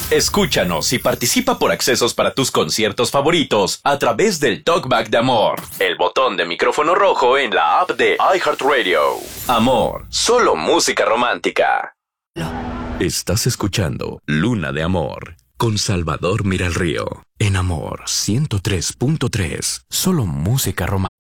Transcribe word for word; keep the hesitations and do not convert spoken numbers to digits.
Escúchanos y participa por accesos para tus conciertos favoritos a través del Talkback de Amor, el botón de micrófono rojo en la app de iHeartRadio. Amor, solo música romántica. Estás escuchando Luna de Amor con Salvador Miralrío. En Amor ciento tres punto tres, solo música romántica.